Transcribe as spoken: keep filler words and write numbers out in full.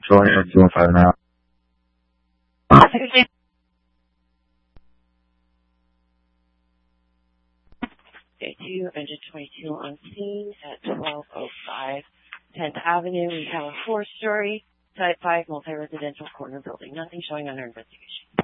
Troy Air two one five now. Day two, engine twenty-two on scene at twelve oh five tenth Avenue. We have a four-story, type five multi-residential corner building. Nothing showing on our investigation.